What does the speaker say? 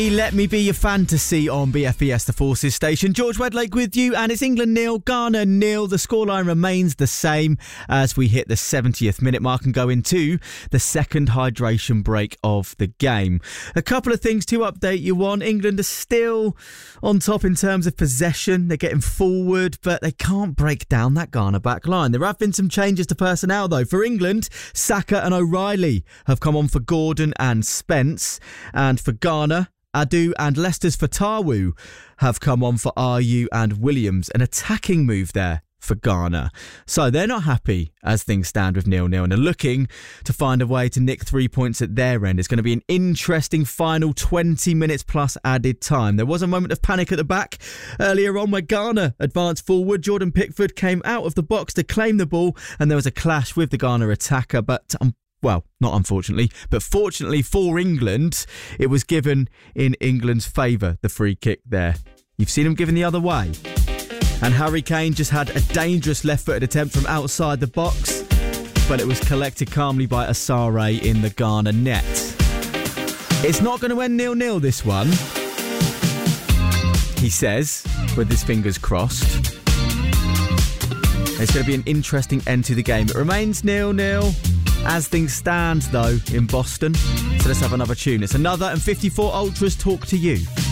Let me be your fantasy on BFBS, the Forces station. George Wedlake with you, and it's England 0, Ghana 0. The scoreline remains the same as we hit the 70th minute mark and go into the second hydration break of the game. A couple of things to update you on. England are still on top in terms of possession. They're getting forward, but they can't break down that Ghana back line. There have been some changes to personnel, though. For England, Saka and O'Reilly have come on for Gordon and Spence. And for Ghana, Adu and Leicester's Fatawu have come on for Ayew and Williams. An attacking move there for Ghana. So they're not happy as things stand with 0-0 and are looking to find a way to nick 3 points at their end. It's going to be an interesting final 20 minutes plus added time. There was a moment of panic at the back earlier on where Ghana advanced forward. Jordan Pickford came out of the box to claim the ball and there was a clash with the Ghana attacker, but well, not unfortunately, but fortunately for England, it was given in England's favour, the free kick there. You've seen him given the other way. And Harry Kane just had a dangerous left-footed attempt from outside the box, but it was collected calmly by Asare in the Ghana net. It's not going to end 0-0, this one, he says, with his fingers crossed. It's going to be an interesting end to the game. It remains 0-0. As things stand, though, in Boston. So let's have another tune. It's another and 54 Ultras talk to you.